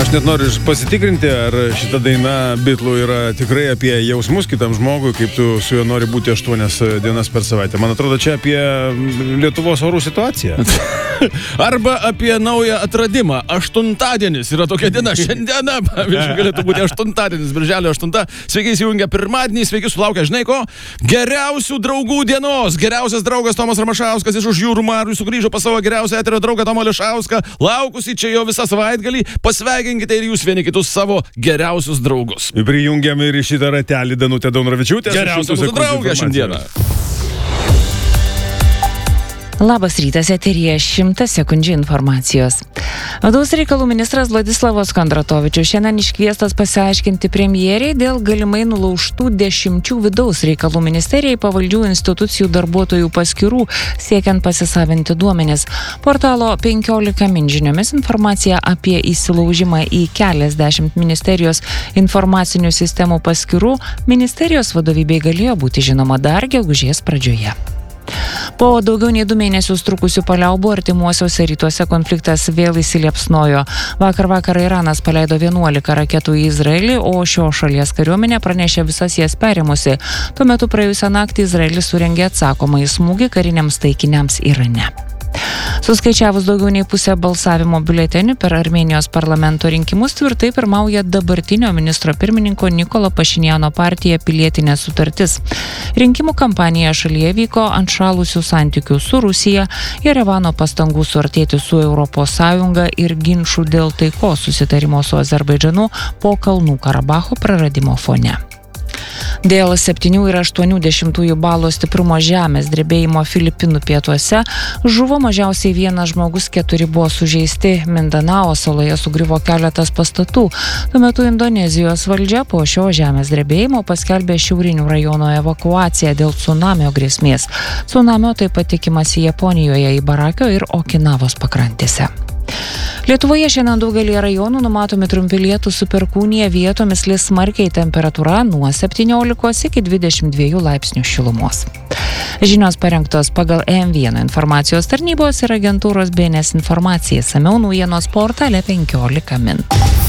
Aš net noriu pasitikrinti, ar šita daina Bitlų yra tikrai apie jausmus kitam žmogui, kaip tu su juo nori būti 8 dienas per savaitę. Man atrodo, čia apie Lietuvos orų situaciją. Arba apie naują atradimą. 8-dienis yra tokia diena. Šiandieną, pavyzdžiui, galėtų būti 8-dienis, birželio 8. Sveiki įsijungę pirmadienį, sveiki sulaukę, žinai ko? Geriausių draugų dienos. Geriausias draugas Tomas Ramašauskas iš Už jūrų marių sugrįžo pas savo geriausią eterio draugą Tomą Lišauską. Laukusi čia jo visą savaitgalį. Pasveikinkite ir jūs vieni kitus savo geriausius draugus. Prijungiam ir į šitą ratelį Danutę Daunoravičiūtę. Geriausią mūsų draugę šiandieną. Labas rytas, eteryje 100 sekundžių informacijos. Vidaus reikalų ministras Vladislavas Kondratovičius šiandien iškviestas pasiaiškinti premjeriai dėl galimai nulaužtų 10 vidaus reikalų ministerijai pavaldžių institucijų darbuotojų paskyrų, siekiant pasisavinti duomenis. Portalo 15 min žiniomis informacija apie įsilaužimą į keliasdešimt ministerijos informacinių sistemų paskyrų ministerijos vadovybei galėjo būti žinoma dar gegužės pradžioje. Po daugiau nei 2 mėnesius trukusių paliaubų artimuosiuose rytuose konfliktas vėl įsiliepsnojo. Vakar Iranas paleido 11 raketų į Izraelį, o šios šalies kariuomenė pranešė visas jas perėmusi. Tuo metu praėjusią naktį Izraelis surengė atsakomąjį smūgį kariniams taikiniams Irane. Suskaičiavus daugiau nei pusę balsavimo biuletenių per Armėnijos parlamento rinkimus tvirtai pirmauja dabartinio ministro pirmininko Nikolo Pašinjano partija Pilietinė sutartis. Rinkimų kampanija šalyje vyko ant šalusių santykių su Rusija, Jerevano pastangų suartėti su Europos Sąjunga ir ginčų dėl taikos susitarimo su Azerbaidžanu po Kalnų Karabacho praradimo fone. Dėl 7,8 balo stiprumo žemės drebėjimo Filipinų pietuose žuvo mažiausiai 1 žmogus, 4 buvo sužeisti. Mindanao saloje sugriuvo keletas pastatų. Tuo metu Indonezijos valdžia po šio žemės drebėjimo paskelbė šiaurinių rajonų evakuaciją dėl cunamio grėsmės. Cunamio taip pat tikimasi Japonijoje, į Barakio ir Okinavos pakrantėse. Lietuvoje šiandien daugelį rajonų numatomi trumpi lietūs su perkūnija, vietomis lis smarkiai, temperatūra nuo 17 iki 22 laipsnių šilumos. Žinios parengtos pagal M1 informacijos tarnybos ir agentūros BNS informacija. Samiau naujienos portale 15 min.